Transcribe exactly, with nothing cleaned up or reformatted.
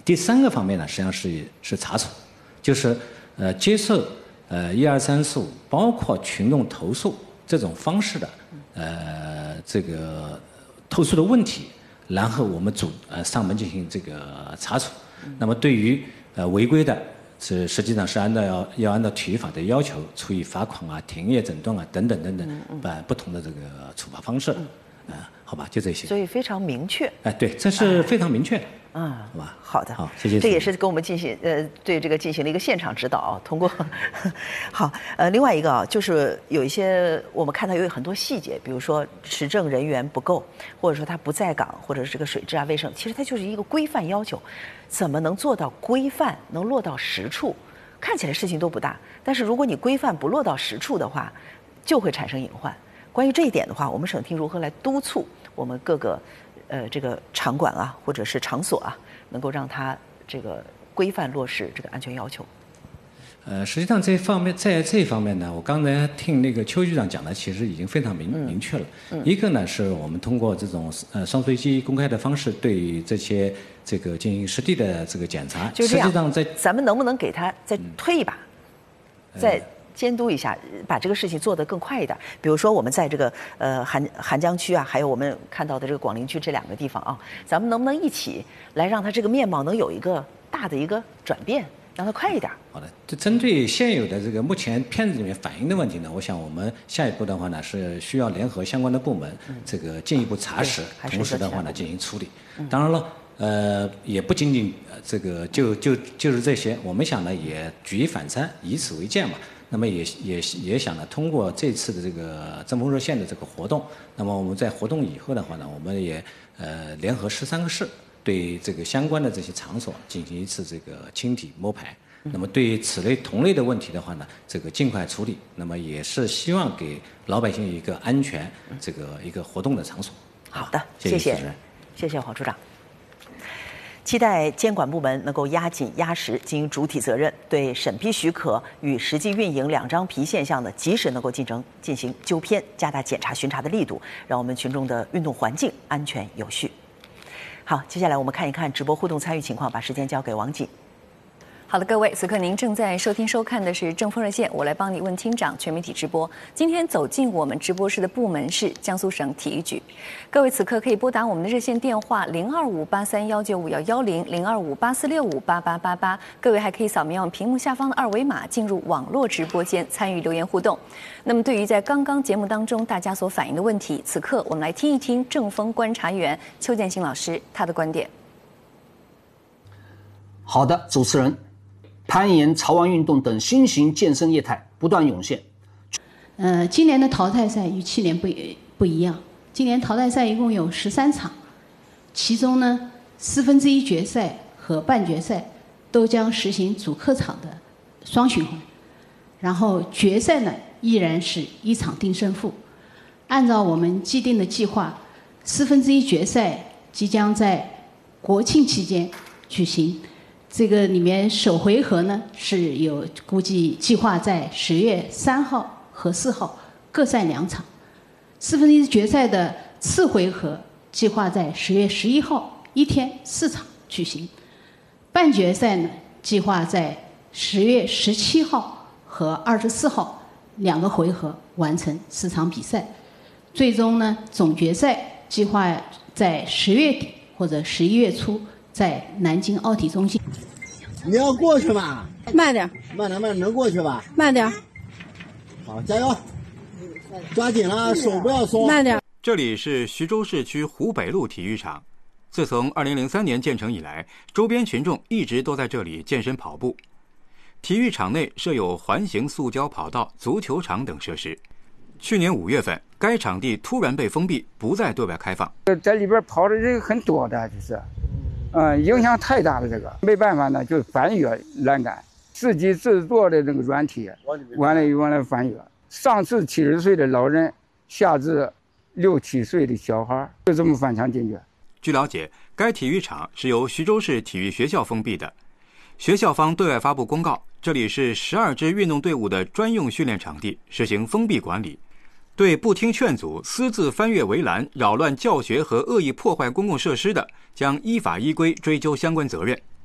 第三个方面呢，实际上是是查处，就是呃接受呃一二三四五包括群众投诉这种方式的呃这个投诉的问题，然后我们主呃上门进行这个查处。那么对于呃违规的，是实际上是按照要要按照体育法的要求，处以罚款啊、停业整顿啊等等等等，呃不同的这个处罚方式，啊、呃，好吧，就这些。 所以非常明确。 哎，对，这是非常明确的。 嗯， 好吧， 好的， 好，谢谢。 这也是给我们进行呃对这个进行了一个现场指导啊，通过好呃另外一个啊，就是有一些我们看到有很多细节，比如说持证人员不够，或者说他不在岗，或者是这个水质啊卫生，其实它就是一个规范要求，怎么能做到规范能落到实处？看起来事情都不大，但是如果你规范不落到实处的话，就会产生隐患。关于这一点的话，我们省厅如何来督促我们各个呃这个场馆啊，或者是场所啊，能够让它这个规范落实这个安全要求？ 呃，实际上这方面，在这方面呢，我刚才听那个邱局长讲的，其实已经非常明、嗯、明确了。嗯、一个呢，是我们通过这种呃双随机公开的方式，对这些这个进行实地的这个检查。 就这样， 实际上在咱们能不能给他再推一把，嗯、再监督一下，把这个事情做得更快一点？比如说，我们在这个呃韩韩江区啊，还有我们看到的这个广陵区这两个地方啊，咱们能不能一起来让它这个面貌能有一个大的一个转变？让它快一点。 好的，就针对现有的这个目前片子里面反映的问题呢，我想我们下一步的话呢，是需要联合相关的部门，嗯、这个进一步查实，同时的话呢进行处理。嗯、当然了，呃，也不仅仅这个就就就是这些，我们想呢也举一反三，以此为鉴嘛。那么也也也想呢，通过这次的这个正风热线的这个活动，那么我们在活动以后的话呢，我们也呃联合十三个市。对这个相关的这些场所进行一次这个清体摸排，那么对于此类同类的问题的话呢，这个尽快处理，那么也是希望给老百姓一个安全这个一个活动的场所。 好的， 谢谢谢，谢谢黄处长。期待监管部门能够压紧压实经营主体责任，对审批许可与实际运营两张皮现象呢，及时能够进行进行纠偏，加大检查巡查的力度，让我们群众的运动环境安全有序。好，接下来我们看一看直播互动参与情况，把时间交给王锦。 好的，各位，此刻您正在收听收看的是正风热线，我来帮你问厅长全媒体直播。今天走进我们直播室的部门是江苏省体育局。各位此刻可以拨打我们的热线电话零二五八三幺九五幺幺零零二五八四六五八八八八。各位还可以扫描屏幕下方的二维码进入网络直播间参与留言互动。那么对于在刚刚节目当中大家所反映的问题，此刻我们来听一听正风观察员邱建新老师他的观点。 好的，主持人。攀岩、潮玩运动等新型健身业态不断涌现。 呃，今年的淘汰赛与去年不不一样。今年淘汰赛一共有十三场，其中呢，四分之一决赛和半决赛都将实行主客场的双循环，然后决赛呢依然是一场定胜负。按照我们既定的计划，四分之一决赛即将在国庆期间举行。这个里面首回合呢是有估计计划在十月三号和四号各赛两场，四分之一决赛的次回合计划在十月十一号一天四场举行，半决赛呢计划在十月十七号和二十四号两个回合完成四场比赛，最终呢总决赛计划在十月底或者十一月初在南京奥体中心。 你要过去吗？ 慢点， 慢点，慢点，能过去吧？ 慢点。 好，加油！抓紧了，手不要松。 慢点。 这里是徐州市区湖北路体育场。自从二零零三年建成以来，周边群众一直都在这里健身跑步。体育场内设有环形塑胶跑道、足球场等设施。去年五月份，该场地突然被封闭，不再对外开放。 在里边跑的人很多的，就是。嗯，影响太大了，这个没办法呢，就翻越栏杆，自己制作的那个软体，完了又完了翻越，上至七十岁的老人，下至六七岁的小孩，就这么翻墙进去。 据了解，该体育场是由徐州市体育学校封闭的，学校方对外发布公告，这里是十二支运动队伍的专用训练场地，实行封闭管理。对不听劝阻、私自翻越围栏、扰乱教学和恶意破坏公共设施的，将依法依规追究相关责任。